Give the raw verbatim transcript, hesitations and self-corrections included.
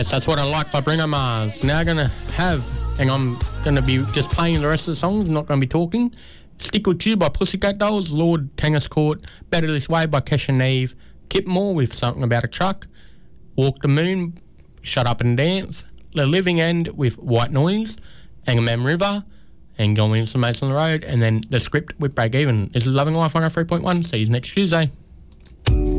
Yes, that's what I like by Bruno Mars. Now going to have, and I'm going to be just playing the rest of the songs, not going to be talking. Stick With You by Pussycat Dolls, Lord Tennis Court, Better This Way by Kesha and Eve, Kip Moore with Something About a Truck, Walk the Moon, Shut Up and Dance, The Living End with White Noise, Angerman River, and John Williamson Mates on the Road, and then The Script with Break Even. This is Loving Life one oh three point one. See you next Tuesday.